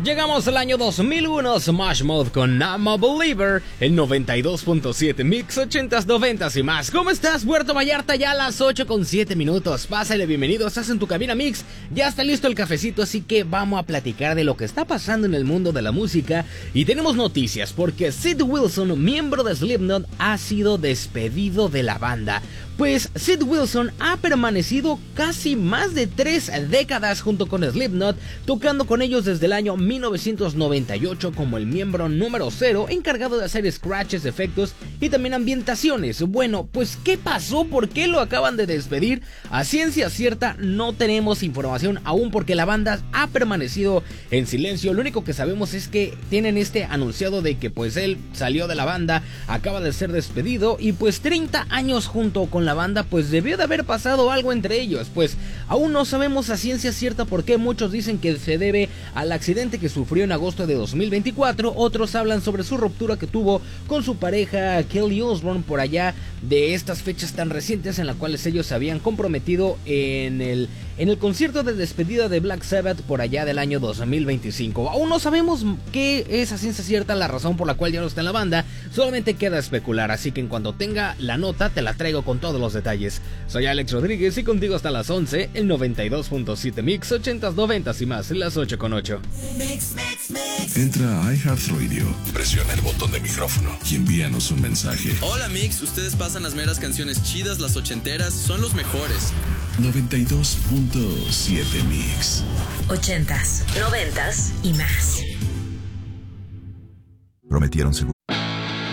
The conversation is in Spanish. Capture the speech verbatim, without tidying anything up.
Llegamos al año dos mil uno, Smash Mouth con I'm a Believer, el noventa y dos punto siete Mix, ochentas, noventas y más. ¿Cómo estás, Puerto Vallarta? Ya a las ocho con siete minutos. Pásale, bienvenido, estás en tu cabina Mix. Ya está listo el cafecito, así que vamos a platicar de lo que está pasando en el mundo de la música. Y tenemos noticias, porque Sid Wilson, miembro de Slipknot, ha sido despedido de la banda. Pues Sid Wilson ha permanecido casi más de tres décadas junto con Slipknot, tocando con ellos desde el año mil novecientos noventa y ocho como el miembro número cero, encargado de hacer scratches, efectos y también ambientaciones. Bueno, pues ¿qué pasó? ¿Por qué lo acaban de despedir? A ciencia cierta no tenemos información aún, porque la banda ha permanecido en silencio. Lo único que sabemos es que tienen este anunciado de que pues él salió de la banda, acaba de ser despedido, y pues treinta años junto con la banda, pues debió de haber pasado algo entre ellos. Pues aún no sabemos a ciencia cierta por qué. Muchos dicen que se debe al accidente que sufrió en agosto de dos mil veinticuatro, otros hablan sobre su ruptura que tuvo con su pareja Kelly Osbourne por allá de estas fechas tan recientes en las cuales ellos se habían comprometido en el, en el concierto de despedida de Black Sabbath por allá del año dos mil veinticinco. Aún no sabemos qué es a ciencia cierta la razón por la cual ya no está en la banda, solamente queda especular, así que en cuanto tenga la nota te la traigo con todos los detalles. Soy Alex Rodríguez y contigo hasta las once, el noventa y dos punto siete Mix, ochentas, noventas y más, las ocho con ocho. Mix, mix, mix. Entra a iHeartRadio, presiona el botón de micrófono y envíanos un mensaje. Hola Mix, ustedes pasan las meras canciones chidas, las ochenteras, son los mejores. noventa y dos punto siete Mix. Ochentas, noventas y más. Prometieron seguridad.